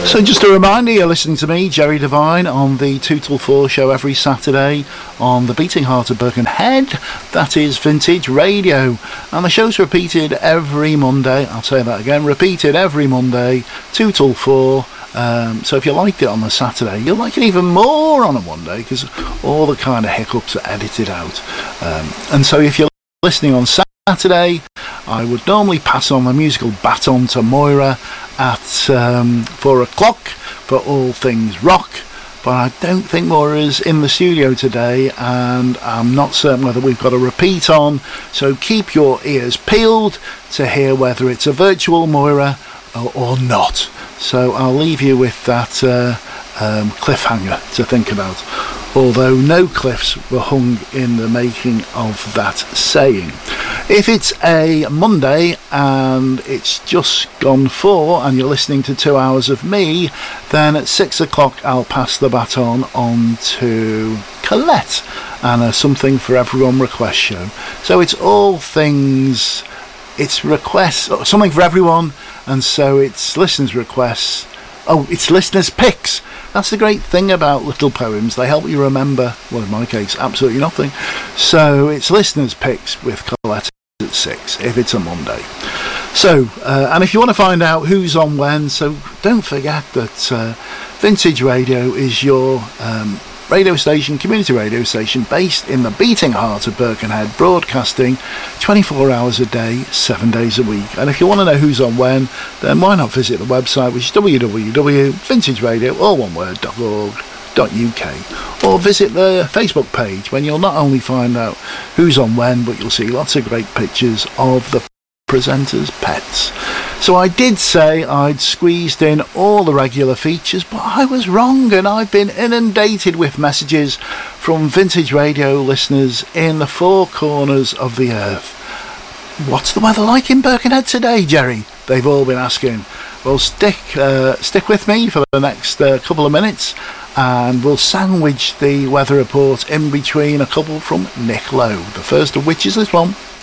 So just a reminder, you're listening to me, Jerry Devine, on the 2 till 4 show every Saturday on the beating heart of Birkenhead. That is Vintage Radio. And the show's repeated every Monday. I'll say that again, repeated every Monday, 2 till 4. So if you liked it on the Saturday, you'll like it even more on a Monday, because all the kind of hiccups are edited out. And so if you're listening on Saturday, I would normally pass on the musical baton to Moira at 4 o'clock for all things rock, but I don't think Moira's in the studio today, and I'm not certain whether we've got a repeat on, so keep your ears peeled to hear whether it's a virtual Moira or not. So I'll leave you with that cliffhanger to think about, although no cliffs were hung in the making of that saying. If it's a Monday and it's just gone 4 and you're listening to 2 hours of me, then at 6 o'clock I'll pass the baton on to Colette and a Something for Everyone request show. So it's all things, it's requests, something for everyone, and so it's listeners' requests. Oh, it's listeners' picks. That's the great thing about little poems. They help you remember, well, in my case, absolutely nothing. So it's listeners' picks with Colette at 6, if it's a Monday. So, and if you want to find out who's on when, so don't forget that Vintage Radio is your radio station, community radio station, based in the beating heart of Birkenhead, broadcasting 24 hours a day, 7 days a week. And if you want to know who's on when, then why not visit the website, which is www.vintageradio.org.uk, or visit the Facebook page, when you'll not only find out who's on when, but you'll see lots of great pictures of the presenters' pets. So I did say I'd squeezed in all the regular features, but I was wrong, and I've been inundated with messages from Vintage Radio listeners in the 4 corners of the earth. What's the weather like in Birkenhead today, Jerry? They've all been asking. Well, stick with me for the next couple of minutes, and we'll sandwich the weather report in between a couple from Nick Lowe, the first of which is this one.